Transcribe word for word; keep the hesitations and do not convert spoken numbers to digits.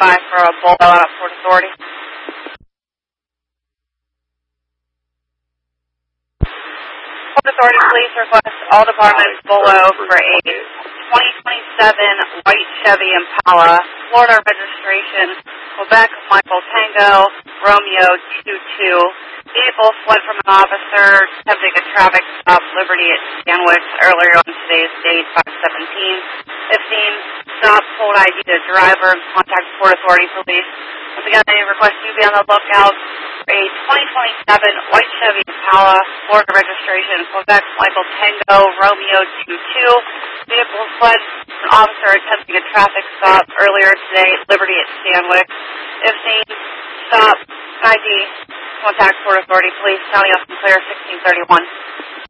by for a blowout at Port Authority. Port Authority Police request all departments below for a twenty twenty-seven white Chevy Impala, Florida registration, Quebec Michael Tango, Romeo two two. Vehicle fled from an officer attempting a traffic stop, Liberty at Sandwich, earlier on today's date, five seventeen. fifteen, stop, hold I D to driver, and contact Port Authority Police. Once again, I request you be on the lookout for a twenty twenty-seven white Chevy Impala, Florida registration, Quebec Michael Tango, Romeo two two. Vehicle fled from an officer attempting a traffic stop earlier today, Liberty at Sandwich. fifteen, stop, I D, contact Port Authority Police, County of Sinclair, sixteen thirty-one.